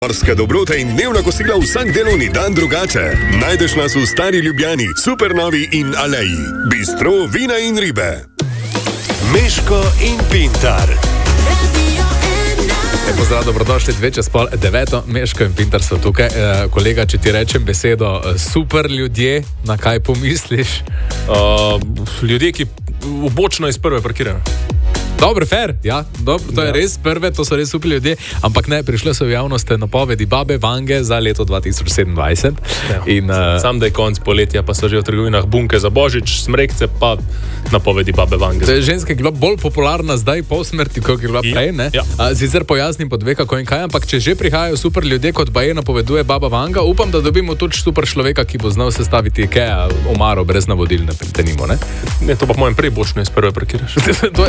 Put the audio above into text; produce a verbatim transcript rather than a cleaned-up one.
Morske dobrote in dnevna kosila vsak delovni dan drugače. Najdeš nas v Stari Ljubljani, Supernovi in Aleji. Bistro, vina in ribe. Meško in Pintar. Pozdrav, dobrodošli dve čez pol deveto, Meško in Pintar so tukaj. E, kolega, če ti rečem besedo super ljudje, na kaj pomisliš? Uh, ljudje, ki obočno iz prve parkirajo. Dobro, fair, ja, dobro, to je ja. res prve, to so res super ljudje, ampak ne, prišle so v javnost napovedi Babe Vange za leto dva tisoč sedemnajst. Ja. In, uh, Sam, da je konc poletja, pa so že v trgovinah bunke za Božič, smrekce, pa napovedi Babe Vange. To je ženska, ki je bila bolj popularna zdaj po smrti, kot je bila prej, ne? Ja. Uh, sicer pojasnim po dve, kako in kaj, ampak če že prihajajo super ljudje, kot baje napoveduje Baba Vanga, upam, da dobimo tudi super človeka, ki bo znal sestaviti Ikea omaro brez navodil, ne pretenimo, ne? Ne, to pa po mojem prej bočno iz prve parkiraš. To je